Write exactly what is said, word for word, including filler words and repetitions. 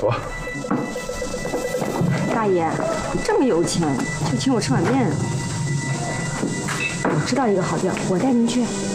坐。 大爷，你这么有钱，就请我吃碗面啊！我知道一个好地儿，我带您去。